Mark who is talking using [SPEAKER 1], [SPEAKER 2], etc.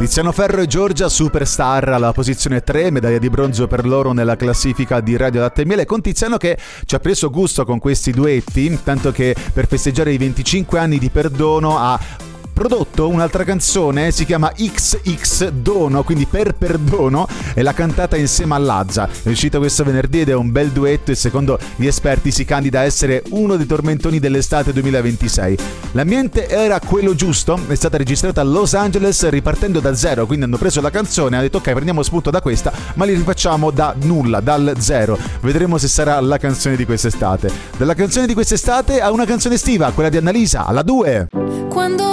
[SPEAKER 1] Tiziano Ferro e Giorgia, Superstar, alla posizione 3, medaglia di bronzo per loro nella classifica di Radio Latte e Miele, con Tiziano che ci ha preso gusto con questi duetti, tanto che per festeggiare i 25 anni di Perdono ha prodotto un'altra canzone, si chiama XX Dono, quindi per perdono, e l'ha cantata insieme a Lazza. È uscito questo venerdì ed è un bel duetto e secondo gli esperti si candida a essere uno dei tormentoni dell'estate 2026. L'ambiente era quello giusto, è stata registrata a Los Angeles ripartendo da zero, quindi hanno preso la canzone e hanno detto ok, prendiamo spunto da questa ma li rifacciamo da nulla, dal zero. Vedremo se sarà la canzone di quest'estate. Dalla canzone di quest'estate a una canzone estiva, quella di Annalisa, alla 2.
[SPEAKER 2] Quando